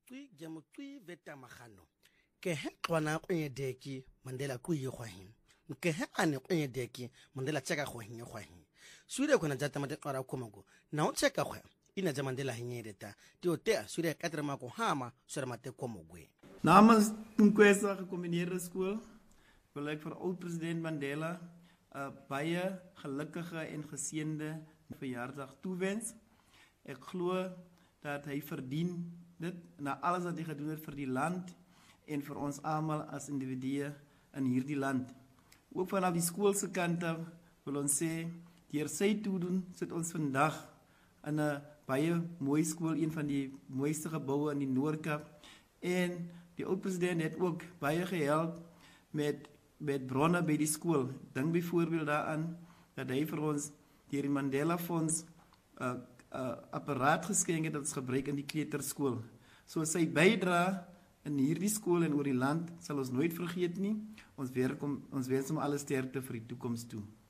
tui jamu tui veta mahano ke he kwana kwenye deki Mandela kuyi khwahin ke he ane kwenye deki Mandela cheka khwahin khwahin suire kuna jata mate qara kumago na cheka khwa ina ja Mandela hinyereta tiotea suire katra mako hama sura mate komogwe. Namens Nkwesa Gecombineerde Skool wil ek vir oud-president Mandela 'n baie gelukkige en geseënde verjaardag toewens. Ek glo dat hy verdien dit na alles wat hy gedoen het vir die land en vir ons almal as individue in hierdie land. Ook vanaf die skool se kant af wil ons sê deur sy toedoen sit ons vandag in 'n baie mooi skool, een van die mooiste geboue in die Noord-Kaap, en die oud-president het ook baie gehelp met bronne by die skool. Dink byvoorbeeld daaraan dat hy vir ons deur die Mandela Fonds apparaat geskenk het dat ons gebruik in die kleuterskool. So sy bydra in hierdie skool en oor die land sal ons nooit vergeet nie. Ons wens hom alle sterkte vir die toekoms toe.